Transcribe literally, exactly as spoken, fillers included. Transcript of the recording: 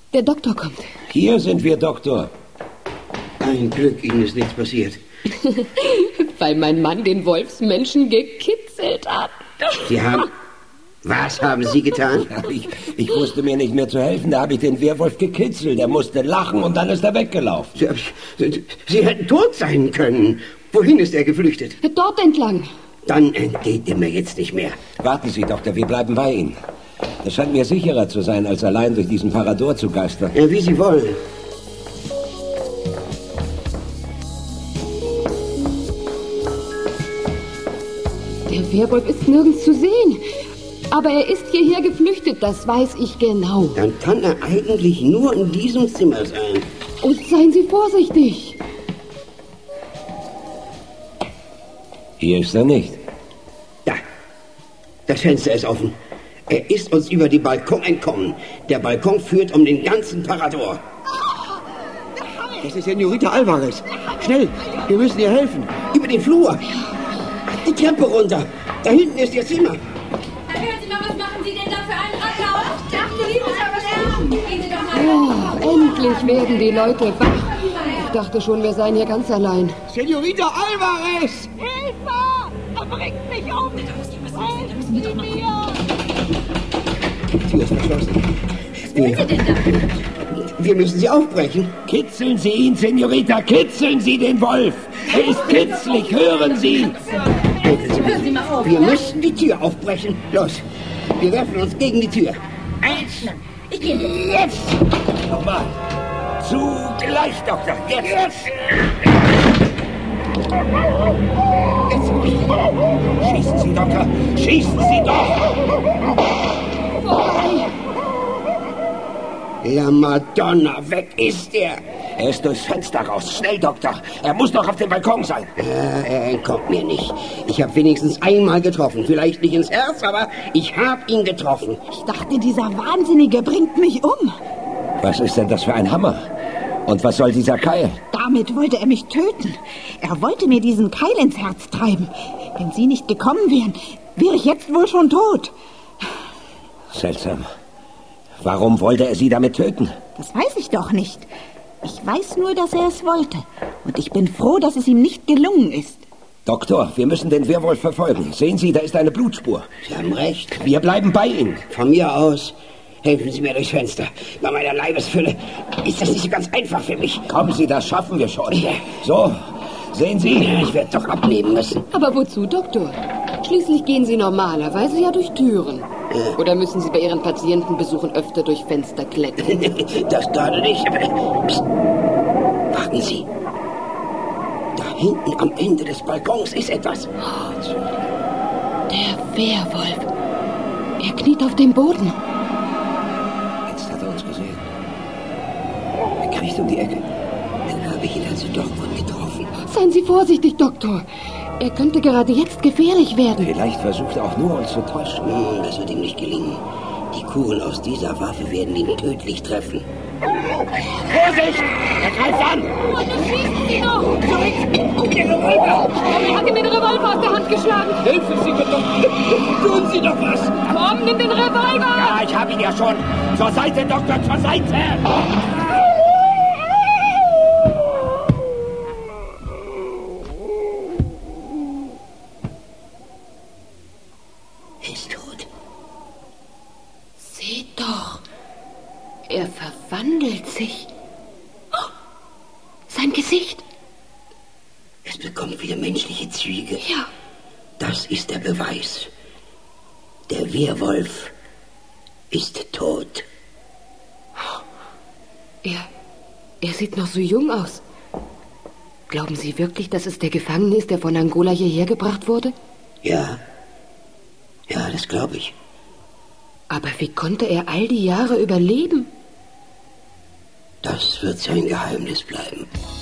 Der Doktor kommt. Hier sind wir, Doktor. Ein Glück, Ihnen ist nichts passiert. Weil mein Mann den Wolfsmenschen gekitzelt hat. Sie haben... Was haben Sie getan? Ich, ich wusste mir nicht mehr zu helfen. Da habe ich den Werwolf gekitzelt. Er musste lachen und dann ist er weggelaufen. Sie, Sie hätten tot sein können. Wohin ist er geflüchtet? Dort entlang. Dann entgeht er mir jetzt nicht mehr. Warten Sie, Doktor, wir bleiben bei Ihnen. Das scheint mir sicherer zu sein, als allein durch diesen Parador zu geistern. Ja, wie Sie wollen. Der Werwolf ist nirgends zu sehen. Aber er ist hierher geflüchtet, das weiß ich genau. Dann kann er eigentlich nur in diesem Zimmer sein. Und seien Sie vorsichtig. Hier ist er nicht. Da. Das Fenster ist offen. Er ist uns über den Balkon entkommen. Der Balkon führt um den ganzen Parador. Das ist Senorita Alvarez. Schnell, wir müssen ihr helfen. Über den Flur. Die Treppe runter. Da hinten ist ihr Zimmer. Hören Sie mal, was machen Sie denn da für einen Radlauf? Ich dachte, Sie müssen aber lernen. Gehen Sie doch mal. Oh, endlich werden die Leute wach. Ich dachte schon, wir seien hier ganz allein. Senorita Alvarez! Hilfe! Er bringt mich um! Helfen Sie mir! Die Tür ist verschlossen. Was wollen Sie denn da? Wir müssen sie aufbrechen. Kitzeln Sie ihn, Senorita, kitzeln Sie den Wolf. Er ist kitzlig, hören Sie. Hören Sie mal auf. Wir müssen die Tür aufbrechen. Los, wir werfen uns gegen die Tür. Eins, Ich gehe mit. jetzt! Nochmal. Zugleich, Doktor. Jetzt. Jetzt. Jetzt. Schießen Sie, Doktor. Schießen Sie doch. La Madonna, weg ist er! Er ist durchs Fenster raus. Schnell, Doktor. Er muss noch auf dem Balkon sein. Äh, er entkommt mir nicht. Ich habe wenigstens einmal getroffen. Vielleicht nicht ins Herz, aber ich habe ihn getroffen. Ich dachte, dieser Wahnsinnige bringt mich um. Was ist denn das für ein Hammer? Und was soll dieser Keil? Damit wollte er mich töten. Er wollte mir diesen Keil ins Herz treiben. Wenn Sie nicht gekommen wären, wäre ich jetzt wohl schon tot. Seltsam. Warum wollte er Sie damit töten? Das weiß ich doch nicht. Ich weiß nur, dass er es wollte. Und ich bin froh, dass es ihm nicht gelungen ist. Doktor, wir müssen den Werwolf verfolgen. Sehen Sie, da ist eine Blutspur. Sie haben recht. Wir bleiben bei Ihnen. Von mir aus helfen Sie mir durchs Fenster. Bei meiner Leibesfülle ist das nicht so ganz einfach für mich. Kommen Sie, das schaffen wir schon. So, sehen Sie? Ich werde doch abnehmen müssen. Aber wozu, Doktor? Schließlich gehen Sie normalerweise ja durch Türen. Oder müssen Sie bei Ihren Patientenbesuchen öfter durch Fenster klettern? Das gerade nicht. Psst. Warten Sie. Da hinten am Ende des Balkons ist etwas. Der Werwolf. Er kniet auf dem Boden. Jetzt hat er uns gesehen. Er kriecht um die Ecke. Dann habe ich ihn also doch gut getroffen. Seien Sie vorsichtig, Doktor. Er könnte gerade jetzt gefährlich werden. Vielleicht versucht er auch nur, uns zu täuschen. Hm, das wird ihm nicht gelingen. Die Kugeln aus dieser Waffe werden ihn tödlich treffen. Vorsicht! Er greift an! Und nun schießen Sie doch. Zurück! Der Revolver! Aber er hat ihm den Revolver aus der Hand geschlagen. Helfen Sie mir doch! Tun Sie doch was! Komm, nimm den Revolver! Ja, ich habe ihn ja schon! Zur Seite, Doktor, zur Seite! Er ist tot. Seht doch. Er verwandelt sich. Oh, sein Gesicht. Es bekommt wieder menschliche Züge. Ja. Das ist der Beweis. Der Werwolf ist tot. Er, er sieht noch so jung aus. Glauben Sie wirklich, dass es der Gefangene ist, der von Angola hierher gebracht wurde? Ja. Ja, das glaube ich. Aber wie konnte er all die Jahre überleben? Das wird sein Geheimnis bleiben.